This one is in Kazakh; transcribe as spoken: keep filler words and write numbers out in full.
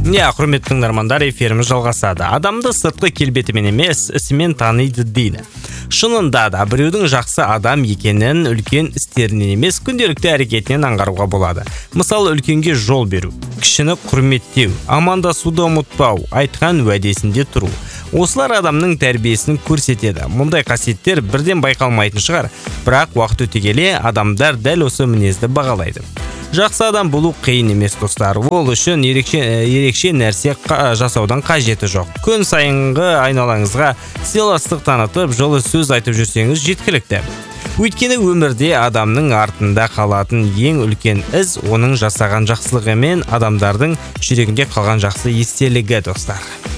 Я, құрметті тыңдармандар, эфиріміз жалғасады. Адамды сыртқы келбетімен емес, ісімен таниды дейді. Шынында да біреудің жақсы адам екенін үлкен істерінен емес, күнделікті әрекетінен аңғаруға болады. Мысалы, үлкенге жол беру, кішіні құрметтеу, амандасуды ұмытпау, айтқан уәдесінде тұру. Осылар адамның тәрбиесін көрсетеді. Мұндай қасиеттер бірден байқалмайтын шығар, бірақ уақыт өте келе адамдар дәл осы мінезді бағалайды. Жақсы адам болу қиын емес, достар. Ол үшін ерекше, ерекше нәрсе жасаудан қажеті жоқ. Күн сайынғы айналаңызға сыйластық танытып, жылы сөз айтып жүрсеңіз жеткілікті. Өйткені өмірде адамның артында қалатын ең үлкен із оның жасаған жақсылығы мен адамдардың жүрегінде қалған жақсы естелігі, достар.